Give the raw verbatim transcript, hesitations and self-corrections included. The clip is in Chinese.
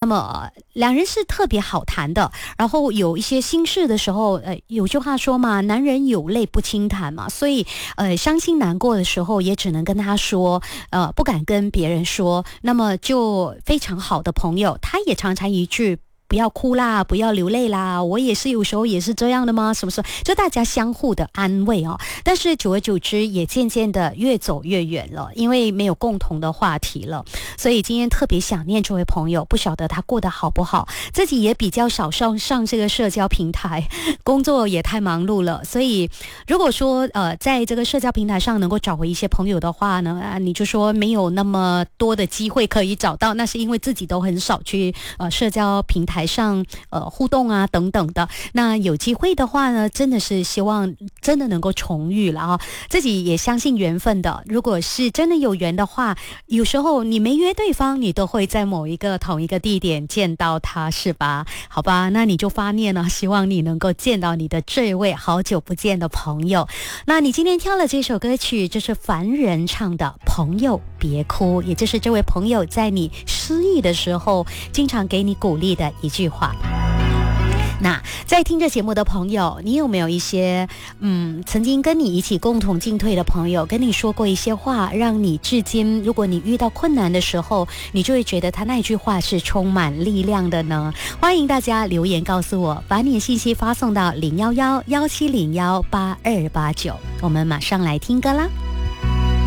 么、呃、两人是特别好谈的，然后有一些心事的时候，呃，有句话说嘛，男人有泪不轻弹嘛，所以呃，伤心难过的时候也只能跟他说，呃，不敢跟别人说，那么就非常好的朋友，他也常常一句不要哭啦，不要流泪啦，我也是有时候也是这样的吗？什么什么，就大家相互的安慰哦。但是久而久之，也渐渐的越走越远了，因为没有共同的话题了。所以今天特别想念这位朋友，不晓得他过得好不好，自己也比较少上上这个社交平台，工作也太忙碌了。所以如果说呃，在这个社交平台上能够找回一些朋友的话呢，啊，你就说没有那么多的机会可以找到，那是因为自己都很少去呃社交平台上呃互动啊等等的。那有机会的话呢，真的是希望真的能够重遇了啊！自己也相信缘分的。如果是真的有缘的话，有时候你没约对方，你都会在某一个同一个地点见到他，是吧？好吧，那你就发念了，希望你能够见到你的这位好久不见的朋友。那你今天挑了这首歌曲，就是凡人唱的《朋友别哭》，也就是这位朋友在你失意的时候经常给你鼓励的一句话。那在听着节目的朋友，你有没有一些嗯曾经跟你一起共同进退的朋友，跟你说过一些话，让你至今如果你遇到困难的时候，你就会觉得他那句话是充满力量的呢？欢迎大家留言告诉我，把你的信息发送到零幺幺幺七零幺八二八九，我们马上来听歌啦。